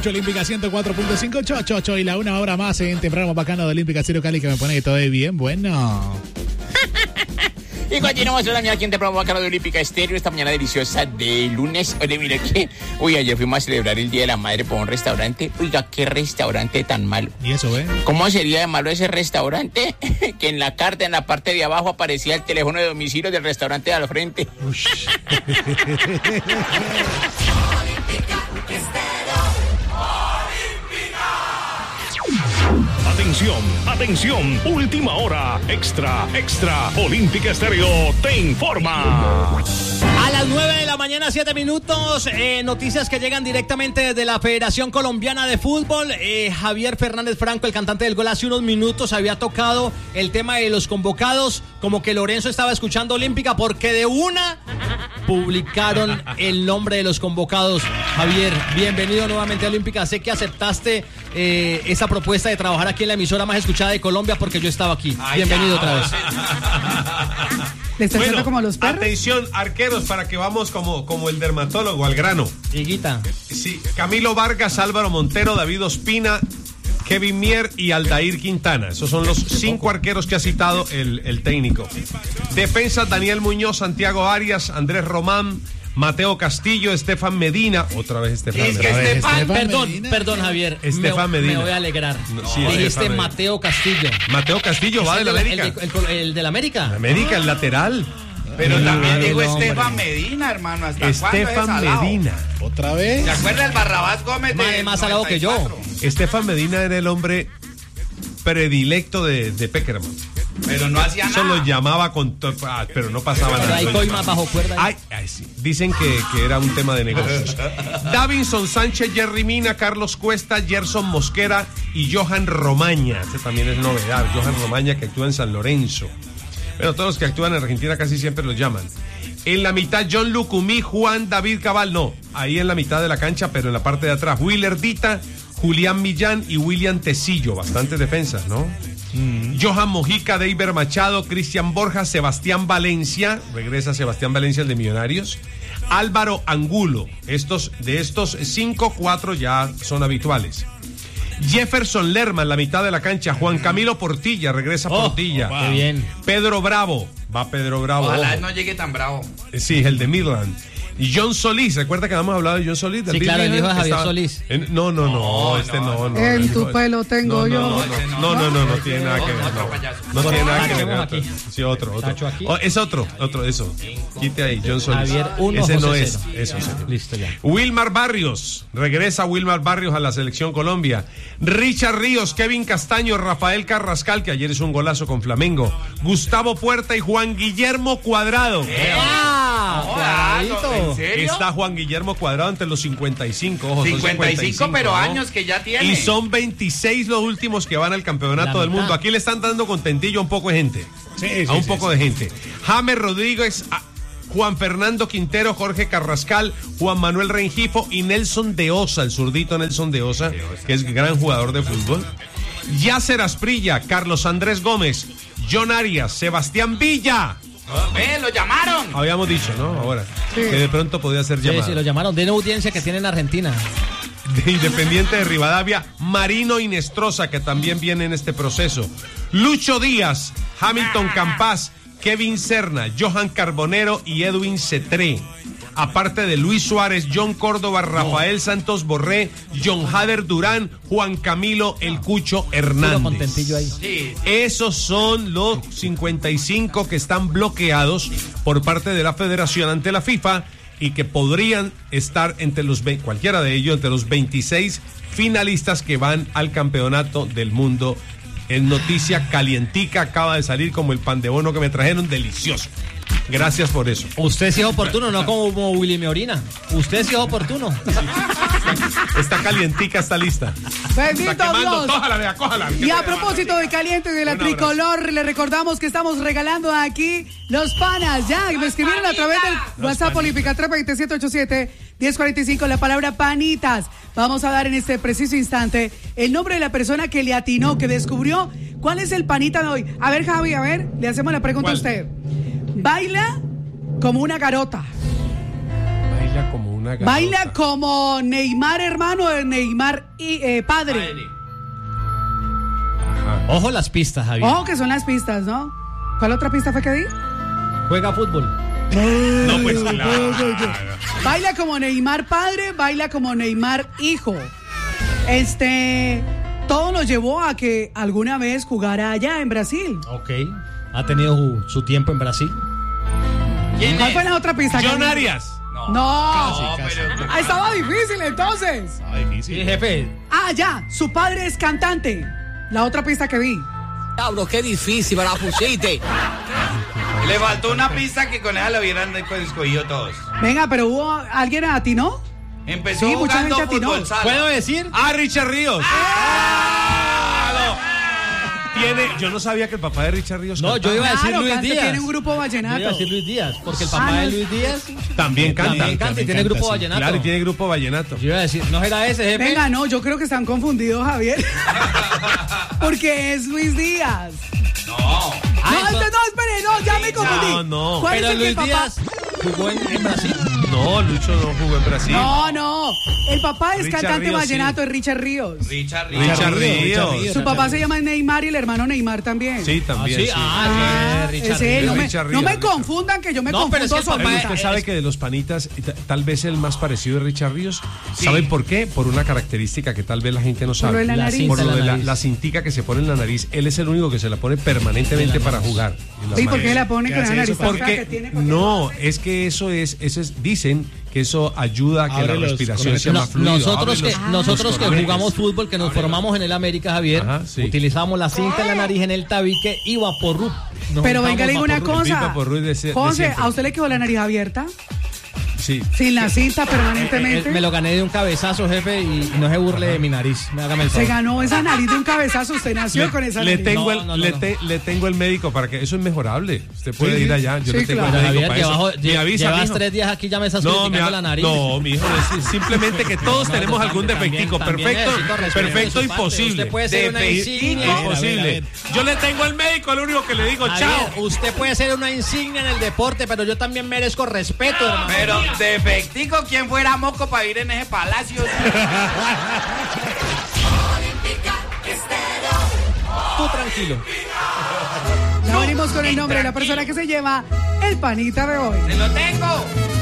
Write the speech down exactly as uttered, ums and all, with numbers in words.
escucho Olímpica ciento cuatro punto cinco, cho, cho, cho, y la una hora más en temprano bacano de Olímpica Cero Cali, que me pone que todo es bien bueno. Y continuamos la mañana aquí en temprano bacano de Olímpica Estéreo, esta mañana deliciosa de lunes. Oye, mire que, oiga, ayer fuimos a celebrar el Día de la Madre por un restaurante. Oiga, qué restaurante tan malo. ¿Y eso, eh? ¿Cómo sería de malo ese restaurante? Que en la carta, en la parte de abajo, aparecía el teléfono de domicilio del restaurante de al frente. Atención, atención, última hora, extra, extra, Olímpica Estéreo te informa. A las nueve de la mañana, siete minutos, eh, noticias que llegan directamente desde la Federación Colombiana de Fútbol. Eh, Javier Fernández Franco, el cantante del gol, hace unos minutos había tocado el tema de los convocados, como que Lorenzo estaba escuchando Olímpica, porque de una publicaron el nombre de los convocados. Javier, bienvenido nuevamente a Olímpica. Sé que aceptaste eh, esa propuesta de trabajar aquí en la emisora más escuchada de Colombia porque yo estaba aquí. Ay, bienvenido ya. Otra vez. ¿Le está bueno, como a los perros? Atención, arqueros, para que vamos como, como el dermatólogo al grano. Higuita. Sí, Camilo Vargas, Álvaro Montero, David Ospina, Kevin Mier y Aldair Quintana. Esos son los cinco arqueros que ha citado el, el técnico. Defensas, Daniel Muñoz, Santiago Arias, Andrés Román, Mateo Castillo, Estefan Medina. Otra vez Estefan es que Medina. Estefan, Estefan perdón, Medina. perdón, Javier. Estefan me, Medina. Me voy a alegrar. No, sí, Dijiste Estefan Mateo Castillo. Mateo Castillo va el del de la- América. El, de- el- el del América. América, el lateral. Pero también digo el hombre. Estefan Medina, hermano. ¿Hasta Estefan cuándo es ese Medina. ¿Otra vez? ¿Se acuerda el Barrabás Gómez? Más- de más salado que yo. noventa y cuatro? Estefan Medina era el hombre predilecto de, de Peckerman. Pero no hacía Eso nada. lo llamaba con to- ah, pero no pasaba Pero nada. hay Lo coimas llamaba. bajo cuerda. Ay, ay, sí. Dicen que, que era un tema de negocios. Davinson Sánchez, Jerry Mina, Carlos Cuesta, Gerson Mosquera y Johan Romaña. Este también es novedad. Johan Romaña, que actúa en San Lorenzo. Pero todos los que actúan en Argentina casi siempre los llaman. En la mitad, John Lucumí, Juan David Cabal. No, ahí en la mitad de la cancha, pero en la parte de atrás, Willer Dita, Julián Millán y William Tecillo. Bastantes defensas, ¿no? Mm. Johan Mojica, Deiber Machado, Cristian Borja, Sebastián Valencia. Regresa Sebastián Valencia, el de Millonarios. Álvaro Angulo. Estos, de estos cinco, cuatro ya son habituales. Jefferson Lerma en la mitad de la cancha. Juan Camilo Portilla, regresa Oh, Portilla. wow. Qué bien. Pedro Bravo, va Pedro Bravo. Ojalá ojo. él no llegue tan bravo. Sí, el de Midland. Y John Solís, ¿recuerda que habíamos hablado de John Solís? Sí, claro, el hijo de Javier Solís. En- no, no, no, No, este no, no, no. En el tu hijo de- pelo tengo no, yo. No, no, no, no, no, no, no tiene nada que ver. Otro No, payaso. no tiene nada que ver. Tachemos otro. aquí. Sí, otro, otro. Tacho aquí. Oh, es otro, otro, eso. Quite ahí, John Solís. Javier uno, Ese no José es, cero. eso, sí. Listo ya. Wilmar Barrios, regresa Wilmar Barrios a la selección Colombia. Richard Ríos, Kevin Castaño, Rafael Carrascal, que ayer hizo un golazo con Flamengo. Gustavo Puerta y Juan Guillermo Cuadrado. ¡Ah! Cuadradito. ¿En serio? Está Juan Guillermo Cuadrado entre los cincuenta y cinco. Ojo, son cincuenta y cinco, pero ¿no? años que ya tiene. Y son veintiséis los últimos que van al campeonato La del mitad. mundo. Aquí le están dando contentillo a un poco de gente. Sí, sí, a un sí, poco sí. de gente. James Rodríguez, a Juan Fernando Quintero, Jorge Carrascal, Juan Manuel Rengifo y Nelson de Osa, el zurdito Nelson de Osa, que es gran jugador de fútbol. Yasser Asprilla, Carlos Andrés Gómez, John Arias, Sebastián Villa. ¡Ve, lo llamaron! Habíamos dicho, ¿no? Ahora, Sí. que de pronto podía ser Sí, llamado. sí, lo llamaron. De una audiencia que tiene en Argentina. De Independiente de Rivadavia, Marino Inestrosa, que también viene en este proceso. Lucho Díaz, Hamilton Campas, Kevin Serna, Johan Carbonero y Edwin Cetré. Aparte de Luis Suárez, John Córdoba, Rafael Santos Borré, John Hader Durán, Juan Camilo El Cucho Puro Hernández. contentillo ahí. Sí. Esos son los cincuenta y cinco que están bloqueados por parte de la Federación ante la FIFA y que podrían estar entre los ve- cualquiera de ellos entre los veintiséis finalistas que van al Campeonato del Mundo. En noticia calientica, acaba de salir como el pan de bono que me trajeron, delicioso. Gracias por eso. Usted sí es oportuno, no como Willy Meorina. Usted sí es oportuno. Está calientica, está lista. Bendito Está quemando, Dios. cójala, vea, cójala. Y a propósito de caliente de la Un abrazo. tricolor, le recordamos que estamos regalando aquí los panas. Ya, me escribieron a través del WhatsApp Olímpica tres dos siete ocho siete, uno cero cuatro cinco la palabra panitas. Vamos a dar en este preciso instante el nombre de la persona que le atinó, que descubrió cuál es el panita de hoy. A ver, Javi, a ver, le hacemos la pregunta ¿Cuál? a usted. Baila como una garota. Baila como una Una garota. Baila como Neymar hermano de Neymar y, eh, padre. Ojo las pistas, Javier. Ojo que son las pistas, ¿no? ¿Cuál otra pista fue que di? Juega fútbol. No, pues claro. Baila como Neymar padre, baila como Neymar hijo. Este, todo nos llevó a que alguna vez jugara allá en Brasil. Ok. Ha tenido su, su tiempo en Brasil. ¿Quién ¿Cuál es? fue la otra pista? John que- Arias. No. Casi, casi. pero- Ah, estaba difícil entonces. Ah, difícil. Sí, jefe. Ah, ya, su padre es cantante. La otra pista que vi. Diablo, qué difícil, me la pusiste. Le faltó una pista que con esa lo hubieran pues, escogido todos. Venga, pero hubo alguien atinó. Empezó Sí, mucha jugando gente atinó. fútbol sala. ¿Puedo decir? Ah, Richard Ríos. Ah, no. Tiene, yo no sabía que el papá de Richard Ríos No, yo cantaba. iba a decir Claro, Luis canta, Díaz. tiene un grupo Yo iba vallenato. a decir Luis Díaz, porque el Ah, papá no. de Luis Díaz También canta. también canta y tiene canta, grupo sí. vallenato. Claro, y tiene grupo vallenato. Yo iba a decir, no era ese, jefe. Venga, no, yo creo que están confundidos, Javier. Porque es Luis Díaz. No. Ah, No, entonces- este no, espere, no, ya me confundí. No, no. ¿Cuál Pero es el que Luis el papá? Díaz jugó en, en Brasil. No, Lucho no jugó en Brasil. No, no. El papá es Richard cantante Ríos, vallenato, sí. es Richard Ríos. Richard Richard Ríos. Ríos. Su papá se llama Neymar y el hermano Neymar también. Sí, también. Ah, sí, sí. Ah, ah, sí, Richard ese, Ríos. no me, Richard no me Ríos, Richard. confundan que yo me No, pero es confundo que el papá solita. Usted sabe que de los panitas, y ta- tal vez el más parecido de Richard Ríos, Sí. ¿saben por qué? Por una característica que tal vez la gente no Por lo sabe. de la La nariz. Por cinta lo en de la la, nariz. la cintica que se pone en la nariz. Él es el único que se la pone permanentemente para jugar. en las Sí, porque manos. la pone ¿Qué con la hace nariz eso? tan fea Porque que tiene. ¿por qué no, hace? es que eso es, eso es, dicen que eso ayuda a que Abre la los respiración sea cornetes. más fluida. Nosotros Abre que, los- nosotros los que cornetes. jugamos fútbol, que nos formamos en el América, Javier, Ajá, sí. utilizamos la cinta en la nariz, en el tabique y vaporrup. Nos Pero untamos venga, le digo una vaporrup. Viva cosa. por Ruiz de se- de José, siempre. ¿a usted le quedó la nariz abierta? Sí. Sin la cinta Eh, permanentemente. Me lo gané de un cabezazo, jefe, y no se burle de mi nariz. Me hágame el Se favor. ganó esa nariz de un cabezazo. Usted nació Le, con esa le nariz. tengo No, el, no, no, le, no. te- le tengo el médico para que eso es mejorable. Usted puede Sí, ir sí. allá. Yo Sí, le tengo claro. el Javier, médico para llevas, eso. Me avisa, llevas mijo. tres días aquí, ya me estás No, criticando mi, la nariz. no, mi hijo, es simplemente que todos No, tenemos yo algún también- defectico. también Perfecto, necesito respeto perfecto, de su parte. imposible. Usted puede ser una Defectico, insignia. A ver, a ver, a imposible. ver. Yo le tengo el médico, es lo único que le digo, Javier, chao. usted puede ser una insignia en el deporte, pero yo también merezco respeto, hermano. Pero defectico, ¿quién fuera moco para ir en ese palacio? Tú tranquilo. Ya venimos con el nombre de la persona que se lleva el panita de hoy. ¡Se lo tengo!